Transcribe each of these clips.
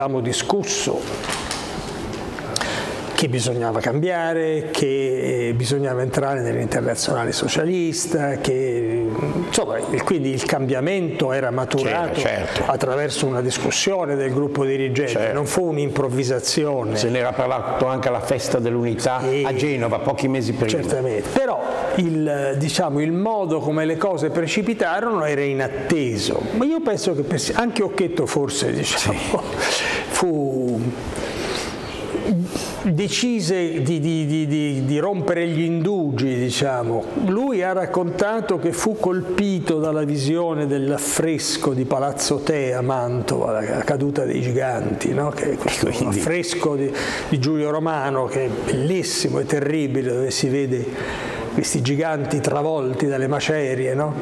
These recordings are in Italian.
Abbiamo discusso che bisognava cambiare, che bisognava entrare nell'Internazionale socialista, che insomma quindi il cambiamento era maturato certo. attraverso una discussione del gruppo dirigente, certo. non fu un'improvvisazione. Se n'era parlato anche alla festa dell'unità a Genova pochi mesi prima. Certamente, però il modo come le cose precipitarono era inatteso, ma io penso che anche Occhetto forse decise di rompere gli indugi, Lui ha raccontato che fu colpito dalla visione dell'affresco di Palazzo Te a Mantova, la caduta dei giganti, no? Che è questo affresco di Giulio Romano che è bellissimo e terribile, dove si vede questi giganti travolti dalle macerie, no?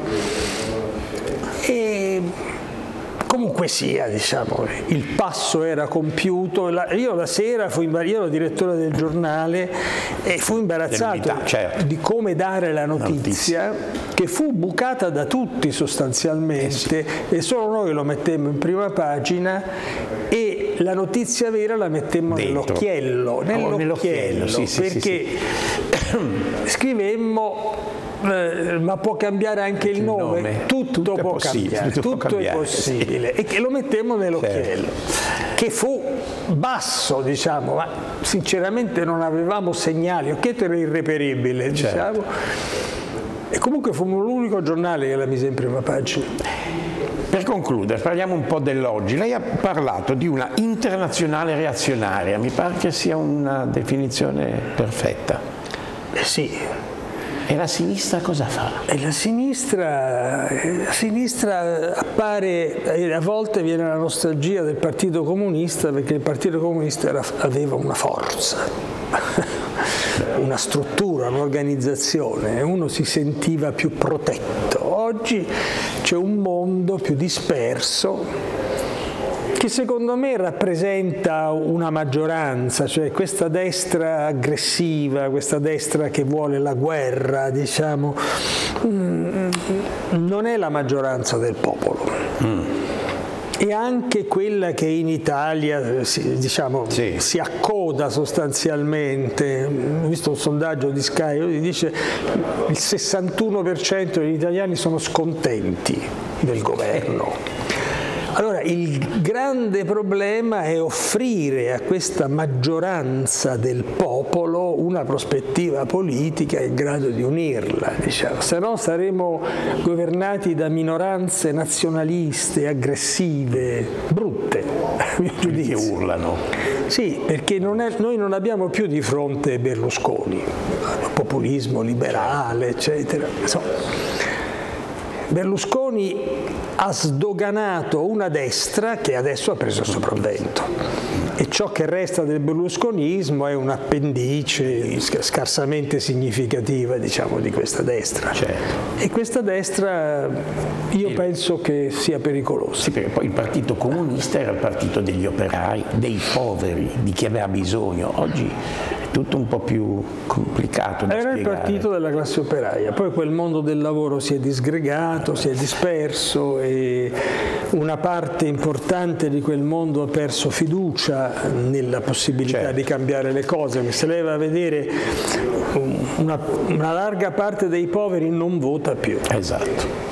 E comunque sia, il passo era compiuto. Io la sera io ero direttore del giornale e fui imbarazzato di come dare la notizia che fu bucata da tutti sostanzialmente, e solo noi lo mettemmo in prima pagina e la notizia vera la mettemmo nell'occhiello, perché scrivemmo ma può cambiare anche il nome. Tutto può cambiare, tutto è possibile, e che lo mettemmo nell'occhiello, che fu basso, ma sinceramente non avevamo segnali. Occhetto era irreperibile, e comunque fummo l'unico giornale che la mise in prima pagina. Per concludere, parliamo un po' dell'oggi. Lei ha parlato di una internazionale reazionaria, mi pare che sia una definizione perfetta. Sì. E la sinistra cosa fa? E la sinistra appare, a volte viene la nostalgia del Partito Comunista, perché il Partito Comunista aveva una forza, una struttura, un'organizzazione, e uno si sentiva più protetto. Oggi c'è un mondo più disperso, che secondo me rappresenta una maggioranza, cioè questa destra aggressiva, questa destra che vuole la guerra, non è la maggioranza del popolo. E anche quella che in Italia si accoda sostanzialmente. Ho visto un sondaggio di Sky che dice il 61% degli italiani sono scontenti del governo. Allora, il grande problema è offrire a questa maggioranza del popolo una prospettiva politica in grado di unirla, se no saremo governati da minoranze nazionaliste, aggressive, brutte, a mio giudizio. Che urlano. Sì, perché noi non abbiamo più di fronte Berlusconi, populismo liberale, eccetera. Berlusconi ha sdoganato una destra che adesso ha preso il sopravvento, e ciò che resta del berlusconismo è un'appendice scarsamente significativa, di questa destra. E questa destra io penso che sia pericolosa. Sì, perché poi il Partito Comunista era il partito degli operai, dei poveri, di chi aveva bisogno. Oggi tutto un po' più complicato da spiegare. Era il partito della classe operaia, poi quel mondo del lavoro si è disgregato, si è disperso, e una parte importante di quel mondo ha perso fiducia nella possibilità di cambiare le cose. Se lei va a vedere, una larga parte dei poveri non vota più. Esatto.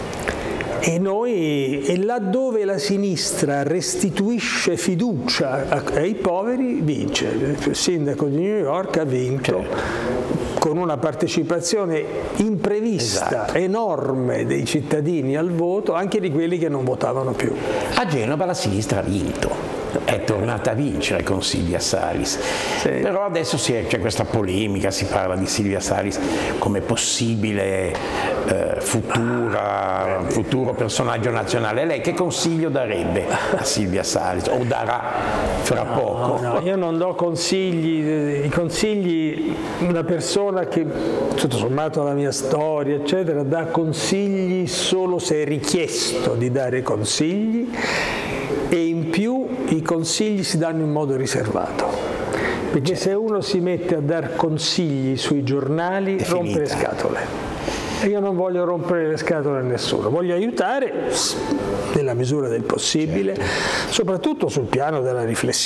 E laddove la sinistra restituisce fiducia ai poveri, vince. Il sindaco di New York ha vinto con una partecipazione imprevista, enorme dei cittadini al voto, anche di quelli che non votavano più. A Genova la sinistra ha vinto. È tornata a vincere con Silvia Salis, però adesso c'è questa polemica, si parla di Silvia Salis come possibile futuro personaggio nazionale. Lei che consiglio darebbe a Silvia Salis, o darà fra poco? No, io non do consigli. I consigli, una persona che tutto sommato la mia storia eccetera dà consigli solo se è richiesto di dare consigli, e in più i consigli si danno in modo riservato, perché se uno si mette a dar consigli sui giornali rompe le scatole, e io non voglio rompere le scatole a nessuno, voglio aiutare nella misura del possibile, soprattutto sul piano della riflessione.